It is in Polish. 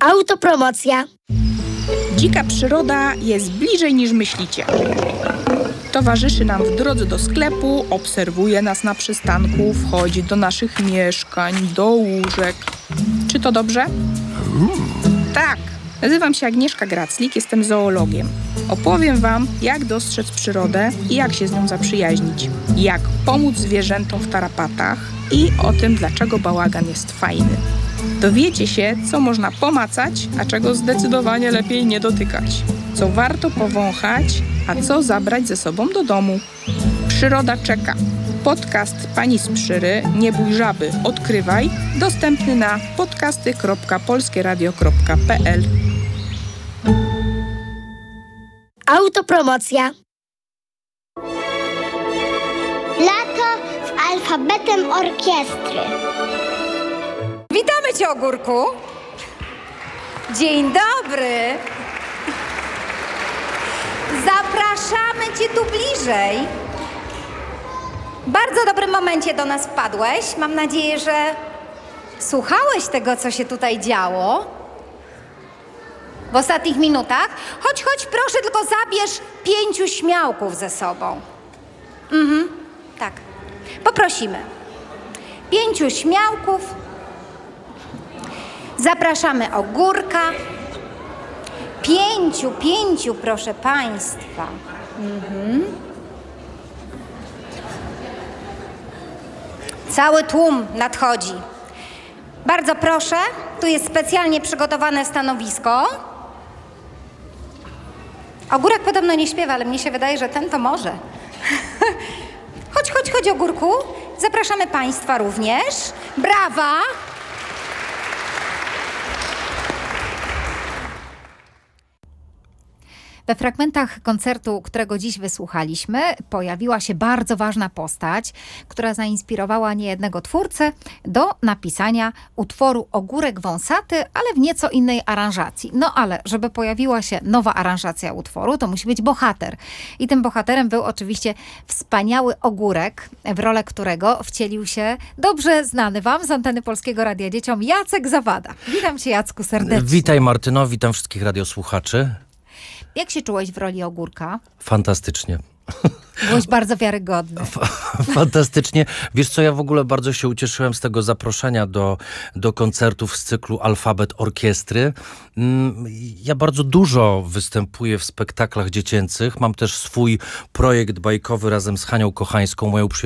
Autopromocja. Dzika przyroda jest bliżej niż myślicie. Towarzyszy nam w drodze do sklepu, obserwuje nas na przystanku, wchodzi do naszych mieszkań, do łóżek. Czy to dobrze? Tak. Nazywam się Agnieszka Graclik, jestem zoologiem. Opowiem Wam, jak dostrzec przyrodę i jak się z nią zaprzyjaźnić. Jak pomóc zwierzętom w tarapatach i o tym, dlaczego bałagan jest fajny. Dowiecie się, co można pomacać, a czego zdecydowanie lepiej nie dotykać. Co warto powąchać, a co zabrać ze sobą do domu. Przyroda czeka. Podcast Pani z Przyry, Nie bój żaby, odkrywaj, dostępny na podcasty.polskieradio.pl. Autopromocja. Lato z alfabetem orkiestry. Witamy Cię, Ogórku. Dzień dobry. Zapraszamy Cię tu bliżej. W bardzo dobrym momencie do nas wpadłeś. Mam nadzieję, że słuchałeś tego, co się tutaj działo w ostatnich minutach. Chodź, proszę, tylko zabierz 5 śmiałków ze sobą. Tak. Poprosimy. 5 śmiałków. Zapraszamy Ogórka. 5, proszę Państwa. Cały tłum nadchodzi. Bardzo proszę, tu jest specjalnie przygotowane stanowisko. Ogórek podobno nie śpiewa, ale mnie się wydaje, że ten to może. Chodź, Ogórku. Zapraszamy Państwa również. Brawa! We fragmentach koncertu, którego dziś wysłuchaliśmy, pojawiła się bardzo ważna postać, która zainspirowała niejednego twórcę do napisania utworu Ogórek Wąsaty, ale w nieco innej aranżacji. No ale, żeby pojawiła się nowa aranżacja utworu, to musi być bohater. I tym bohaterem był oczywiście wspaniały Ogórek, w rolę którego wcielił się dobrze znany Wam z anteny Polskiego Radia Dzieciom Jacek Zawada. Witam Cię, Jacku, serdecznie. Witaj, Martyno, witam wszystkich radiosłuchaczy. Jak się czułeś w roli Ogórka? Fantastycznie. Byłeś bardzo wiarygodny. Fantastycznie. Wiesz co, ja w ogóle bardzo się ucieszyłem z tego zaproszenia do koncertów z cyklu Alfabet Orkiestry. Ja bardzo dużo występuję w spektaklach dziecięcych. Mam też swój projekt bajkowy razem z Hanią Kochańską, moją przyjaciółką.